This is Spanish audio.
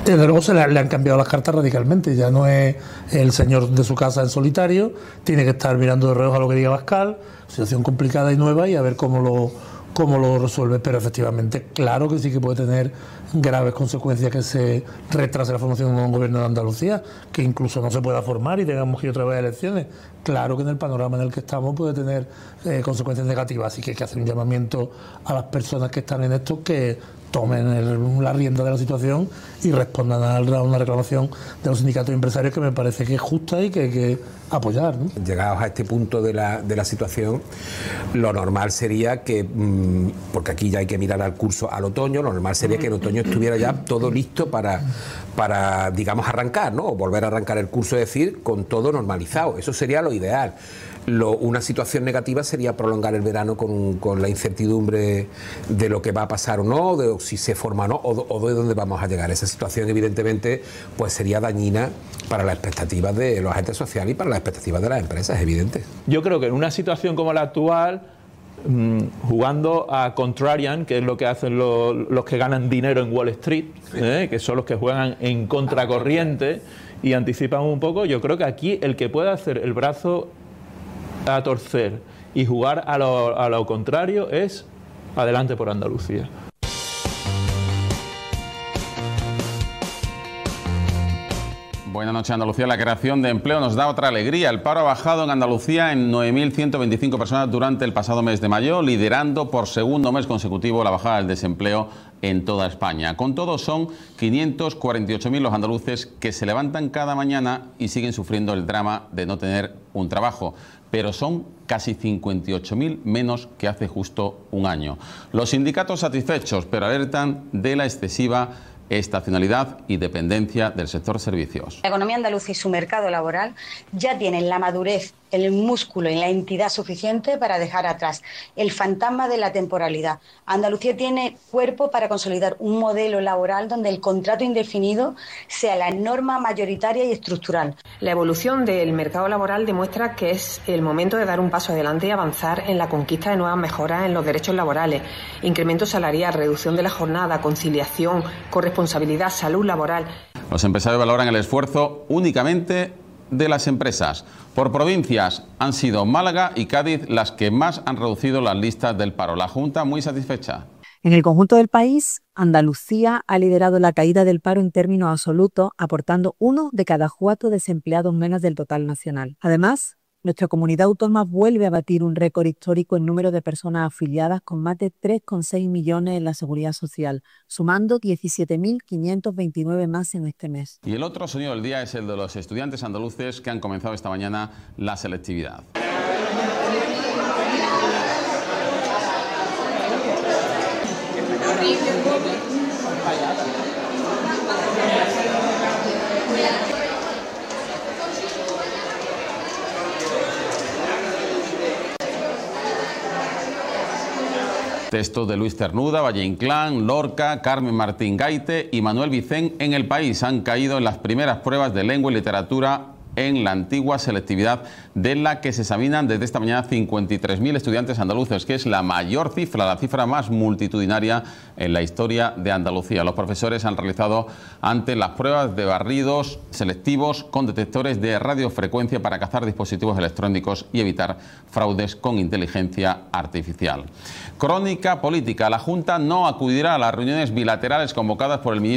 Desde luego le han cambiado las cartas radicalmente. Ya no es el señor de su casa en solitario, tiene que estar mirando de reojo a lo que diga Abascal. Situación complicada y nueva, y a ver cómo lo resuelve. Pero efectivamente, claro que sí que puede tener graves consecuencias que se retrase la formación de un gobierno de Andalucía, que incluso no se pueda formar y tengamos que ir otra vez a elecciones. Claro que en el panorama en el que estamos puede tener consecuencias negativas, así que hay que hacer un llamamiento a las personas que están en esto que tomen la rienda de la situación y respondan a una reclamación de los sindicatos empresarios que me parece que es justa y que hay que apoyar, ¿no? Llegados a este punto de la situación, lo normal sería que, porque aquí ya hay que mirar al curso al otoño, lo normal sería que en otoño estuviera ya todo listo para digamos, arrancar, ¿no? O volver a arrancar el curso, es decir, con todo normalizado. Eso sería lo ideal. Una situación negativa sería prolongar el verano con la incertidumbre de lo que va a pasar o no, de si se forma o no, o de dónde vamos a llegar. Esa situación, evidentemente, pues sería dañina para las expectativas de los agentes sociales y para las expectativas de las empresas, es evidente. Yo creo que en una situación como la actual, jugando a contrarian, que es lo que hacen los que ganan dinero en Wall Street, que son los que juegan en contracorriente y anticipan un poco, yo creo que aquí el que puede hacer el brazo a torcer y jugar a lo contrario es Adelante por Andalucía. Buenas noches, Andalucía. La creación de empleo nos da otra alegría. El paro ha bajado en Andalucía en 9.125 personas durante el pasado mes de mayo, liderando por segundo mes consecutivo la bajada del desempleo en toda España. Con todo, son 548.000 los andaluces que se levantan cada mañana y siguen sufriendo el drama de no tener un trabajo, pero son casi 58.000 menos que hace justo un año. Los sindicatos satisfechos, pero alertan de la excesiva estacionalidad y dependencia del sector servicios. La economía andaluza y su mercado laboral ya tienen la madurez, el músculo y la entidad suficiente para dejar atrás el fantasma de la temporalidad. Andalucía tiene cuerpo para consolidar un modelo laboral donde el contrato indefinido sea la norma mayoritaria y estructural. La evolución del mercado laboral demuestra que es el momento de dar un paso adelante y avanzar en la conquista de nuevas mejoras en los derechos laborales, incremento salarial, reducción de la jornada, conciliación, corresponsabilidad, salud laboral. Los empresarios valoran el esfuerzo únicamente de las empresas. Por provincias han sido Málaga y Cádiz las que más han reducido las listas del paro. La Junta muy satisfecha. En el conjunto del país, Andalucía ha liderado la caída del paro en términos absolutos, aportando 1 de cada 4 desempleados menos del total nacional. Además, nuestra comunidad autónoma vuelve a batir un récord histórico en número de personas afiliadas, con más de 3,6 millones en la Seguridad Social, sumando 17.529 más en este mes. Y el otro sonido del día es el de los estudiantes andaluces que han comenzado esta mañana la selectividad. Textos de Luis Cernuda, Valle Inclán, Lorca, Carmen Martín Gaite y Manuel Vicén en El País han caído en las primeras pruebas de lengua y literatura en la antigua selectividad, de la que se examinan desde esta mañana 53.000 estudiantes andaluces, que es la mayor cifra, la cifra más multitudinaria en la historia de Andalucía. Los profesores han realizado antes las pruebas de barridos selectivos con detectores de radiofrecuencia para cazar dispositivos electrónicos y evitar fraudes con inteligencia artificial. Crónica política. La Junta no acudirá a las reuniones bilaterales convocadas por el ministro